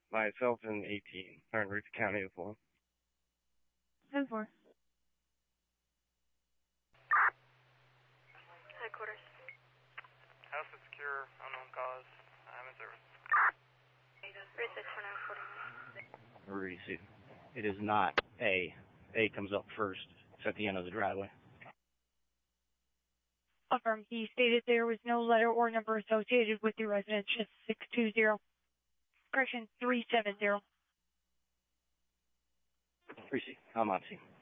myself and 18, or in Ruth County as well. 10-4. Headquarters. House is secure, unknown cause. I'm in service. Research 2949. Receive. It is not A. A comes up first. It's at the end of the driveway. Affirm. He stated there was no letter or number associated with the residence, just 620. Correction, 370. Receive. I'm on scene.